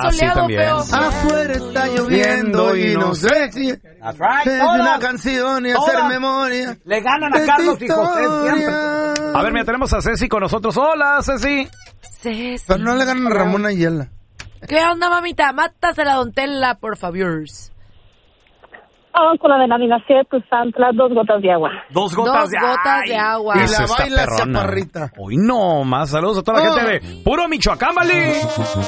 soleado, también. feo. Afuera está lloviendo y no sé si es una canción y hacer memoria. Le ganan a Carlos y José siempre. A ver, mira, tenemos a Ceci con nosotros. Hola, Ceci. Ceci. Pero no le ganan a Ramón Ayala. ¿Qué onda, mamita? Mátasela, don Tela, por favor. Vamos con la denominación de tu santla, 2 gotas de agua. 2 gotas Dos de gotas de agua. Y Esa la está baila perrona. chaparrita. Hoy no, más saludos a toda la gente de Puro Michoacán, ¿vale?